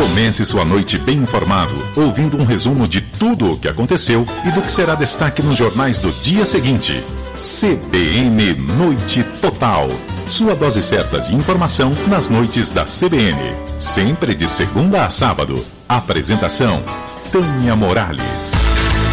Comece sua noite bem informado, ouvindo um resumo de tudo o que aconteceu e do que será destaque nos jornais do dia seguinte. CBN Noite Total. Sua dose certa de informação nas noites da CBN. Sempre de segunda a sábado. Apresentação: Tânia Morales.